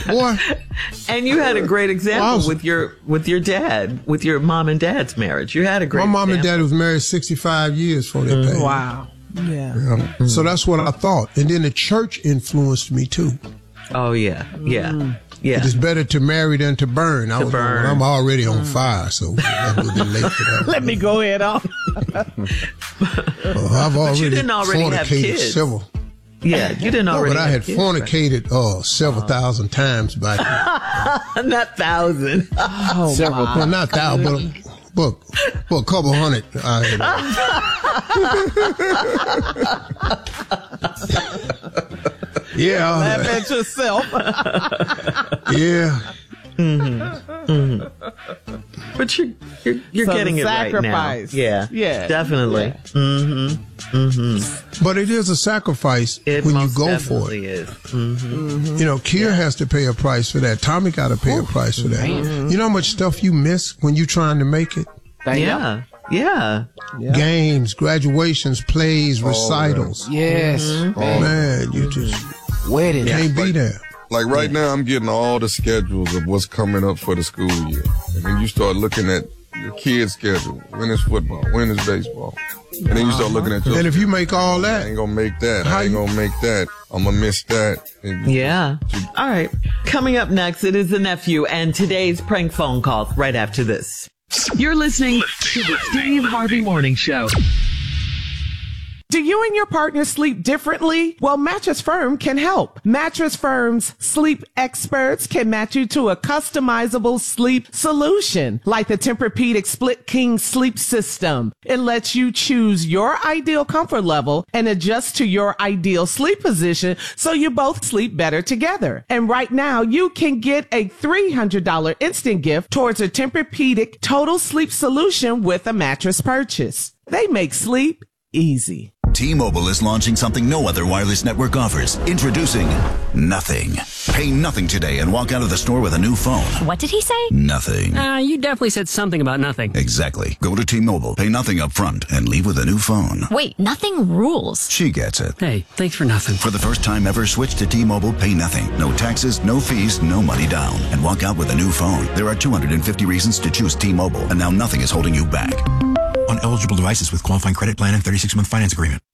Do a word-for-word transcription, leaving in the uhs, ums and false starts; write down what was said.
Boy. And you had a great example was, with your with your dad, with your mom and dad's marriage. You had a great My mom example. and dad was married sixty-five years before they Mm. passed. Wow. Yeah. Yeah. Mm. So that's what I thought. And then the church influenced me, too. Oh, yeah. Yeah. Mm. Yeah. It is better to marry than to burn. I To was, burn. I'm already on fire, so that would be late for that. Let me go ahead on. Well, I've already you didn't already have fornicated kids. several. Yeah, you didn't No, already but I have had kids, fornicated uh, several Oh. thousand times back then. right? Not thousand. Oh, Several. my. Well, not thousand, but, but, but a couple hundred. I had, uh, yeah. Laugh at yourself. Yeah. But you're you're, you're So getting the it right now. sacrifice. Yeah. Yeah. Definitely. Yeah. Mm-hmm. Mm-hmm. But it is a sacrifice It when you most go for definitely it. is. Mm-hmm. You know, Kier has to pay a price for that. Tommy got to pay a price for that. You know how much stuff you miss when you're trying to make it? Yeah. Yeah. Games, graduations, plays, recitals. Yes. Mm-hmm. Oh, man, you just Wedding. can't be there. Like right now, I'm getting all the schedules of what's coming up for the school year. And then you start looking at your kids' schedule. When is football? When is baseball? And then you start looking at your And if you make all I that, ain't gonna make that. How I ain't you- gonna make that. I'm gonna miss that. And Yeah. All right. Coming up next, it is the nephew and today's prank phone calls right after this. You're listening to the Steve Harvey Morning Show. Do you and your partner sleep differently? Well, Mattress Firm can help. Mattress Firm's sleep experts can match you to a customizable sleep solution, like the Tempur-Pedic Split King Sleep System. It lets you choose your ideal comfort level and adjust to your ideal sleep position so you both sleep better together. And right now, you can get a three hundred dollars instant gift towards a Tempur-Pedic Total Sleep Solution with a mattress purchase. They make sleep easy. T-Mobile is launching something no other wireless network offers. Introducing Nothing. Pay nothing today and walk out of the store with a new phone. What did he say? Nothing. Uh, you definitely said something about nothing. Exactly. Go to T-Mobile, pay nothing up front, and leave with a new phone. Wait, nothing rules. She gets it. Hey, thanks for nothing. For the first time ever, switch to T-Mobile, pay nothing. No taxes, no fees, no money down. And walk out with a new phone. There are two hundred fifty reasons to choose T-Mobile, and now nothing is holding you back. On eligible devices with qualifying credit plan and thirty-six month finance agreement.